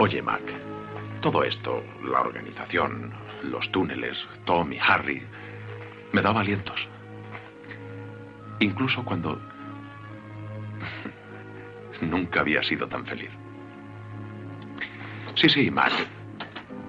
Oye, Mac, todo esto, la organización, los túneles, Tom y Harry, me daba alientos. Incluso cuando nunca había sido tan feliz. Sí, Mac,